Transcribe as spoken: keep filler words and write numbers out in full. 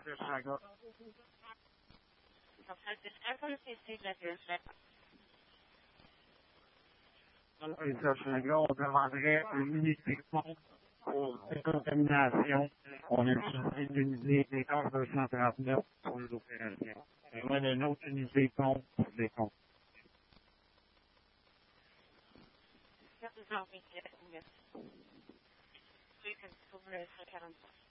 Chagrin. Alors, et ça, Chagrin, on demanderait une unité de pompe pour décontamination. On est censé d'utiliser des corps deux cent trente-neuf pour l'opération. Et on a une autre unité de pompe pour des pompes. That was not me. Yes. So you can over it for